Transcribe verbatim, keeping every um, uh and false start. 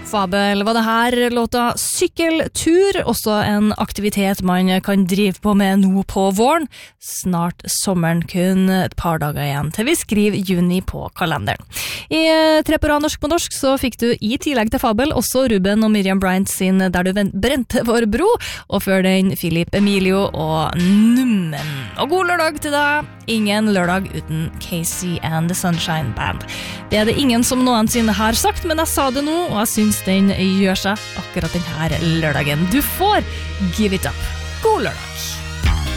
Fabel var det her låta Sykkeltur, også en aktivitet man kan drive på med nå på våren. Snart sommeren, kun et par dager igjen til vi skriver juni på kalenderen. I Tre på rad norsk på norsk så fikk du i tillegg til Fabel også Ruben og Miriam Bryant sin Der du brente vår bro, og før den Philip Emilio og Nummen. Og god lørdag til deg. Ingen lørdag uten Casey and the Sunshine Band. Det er det ingen som noensinne har sagt, men jeg sa det nå, og jeg synes den gjør seg akkurat denne lørdagen. Du får Give It Up. God lørdag!